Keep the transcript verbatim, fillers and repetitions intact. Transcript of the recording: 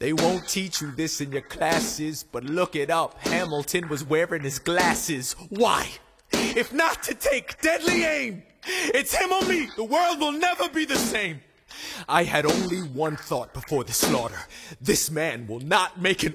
They won't teach you this in your classes, but look it up. Hamilton was wearing his glasses. Why? If not to take deadly aim, it's him or me. The world will never be the same. I had only one thought before the slaughter. This man will not make an